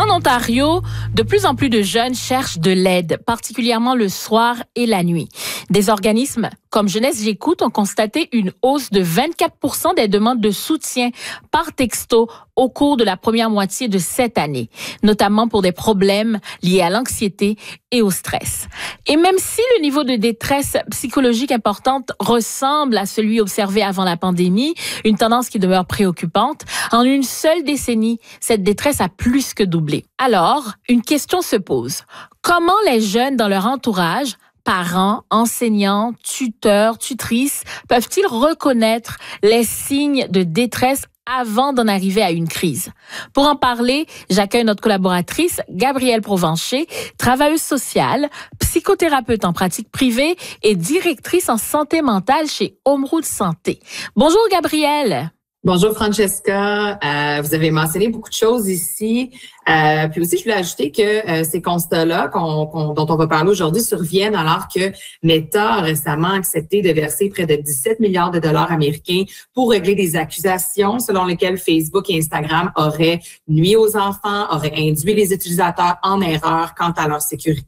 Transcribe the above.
en Ontario, de plus en plus de jeunes cherchent de l'aide, particulièrement le soir et la nuit. Des organismes comme Jeunesse J'écoute ont constaté une hausse de 24% des demandes de soutien par texto au cours de la première moitié de cette année, notamment pour des problèmes liés à l'anxiété et au stress. Et même si le niveau de détresse psychologique importante ressemble à celui observé avant la pandémie, une tendance qui demeure préoccupante, en une seule décennie, cette détresse a plus que doublé. Alors, une question se pose. Comment les jeunes dans leur entourage, parents, enseignants, tuteurs, tutrices, peuvent-ils reconnaître les signes de détresse avant d'en arriver à une crise? Pour en parler, j'accueille notre collaboratrice, Gabrielle Provencher, travailleuse sociale, psychothérapeute en pratique privée et directrice en santé mentale chez Homeroute Santé. Bonjour Gabrielle. Bonjour Francesca, vous avez mentionné beaucoup de choses ici. Puis aussi, je voulais ajouter que ces constats-là dont on va parler aujourd'hui surviennent alors que Meta a récemment accepté de verser près de 17 milliards de dollars américains pour régler des accusations selon lesquelles Facebook et Instagram auraient nui aux enfants, auraient induit les utilisateurs en erreur quant à leur sécurité.